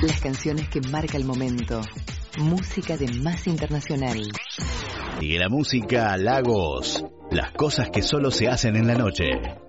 Las canciones que marca el momento. Música de Más Internacional. Y la música Lagos. Las cosas que solo se hacen en la noche.